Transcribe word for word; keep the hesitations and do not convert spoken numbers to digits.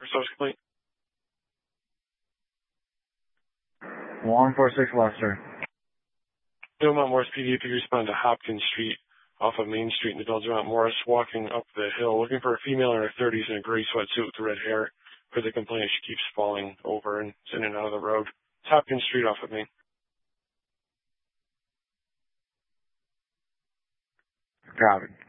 service complete. one four six Lester. Belmont Morris P D, if you respond to Hopkins Street off of Main Street in the Belmont Morris, walking up the hill, looking for a female in her thirties in a gray sweatsuit with red hair. For the complaint, she keeps falling over and in and out of the road. It's Hopkins Street off of Main. Got it.